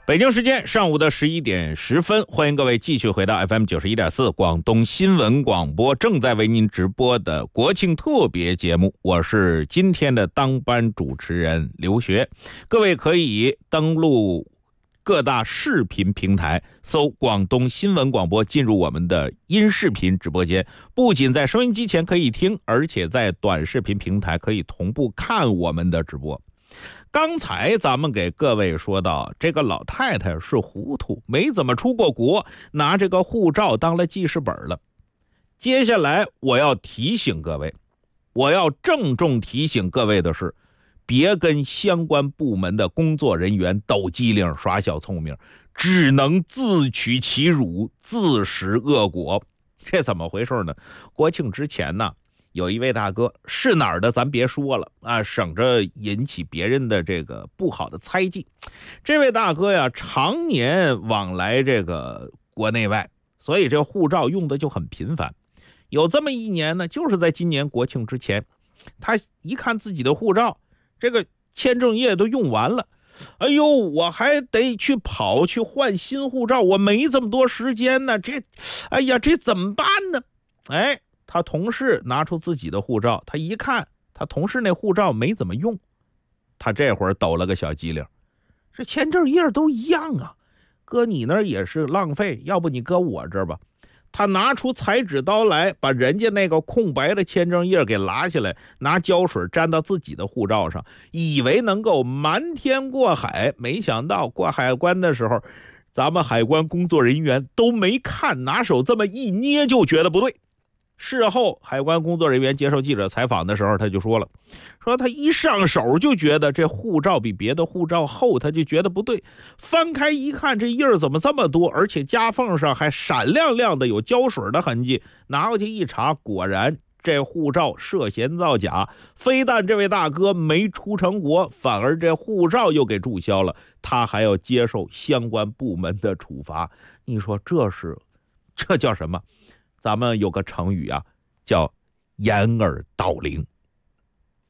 北京时间上午的11:10，欢迎各位继续回到 FM91.4 广东新闻广播，正在为您直播的国庆特别节目，我是今天的当班主持人刘学。各位可以登录各大视频平台，搜广东新闻广播，进入我们的音视频直播间，不仅在收音机前可以听，而且在短视频平台可以同步看我们的直播。刚才咱们给各位说到，这个老太太是糊涂，没怎么出过国，拿这个护照当了记事本了。接下来我要提醒各位，我要郑重提醒各位的是，别跟相关部门的工作人员抖机灵耍小聪明，只能自取其辱，自食恶果。这怎么回事呢？国庆之前呢，有一位大哥，是哪儿的咱别说了啊，省着引起别人的这个不好的猜忌。这位大哥呀，常年往来这个国内外，所以这护照用的就很频繁。有这么一年呢，就是在今年国庆之前，他一看自己的护照，这个签证页都用完了，哎呦，我还得去跑去换新护照，我没这么多时间呢，这怎么办呢？他同事拿出自己的护照，他一看他同事那护照没怎么用，他这会儿抖了个小机灵，这签证页都一样啊，搁你那儿也是浪费，要不你搁我这儿吧。他拿出裁纸刀来，把人家那个空白的签证页给拉下来，拿胶水沾到自己的护照上，以为能够瞒天过海，没想到过海关的时候，咱们海关工作人员都没看，拿手这么一捏就觉得不对。事后海关工作人员接受记者采访的时候，他就说他一上手就觉得这护照比别的护照厚，他就觉得不对，翻开一看，这印儿怎么这么多，而且夹缝上还闪亮亮的有胶水的痕迹，拿过去一查，果然这护照涉嫌造假，非但这位大哥没出成国，反而这护照又给注销了，他还要接受相关部门的处罚。你说这叫什么？咱们有个成语啊，叫掩耳盗铃。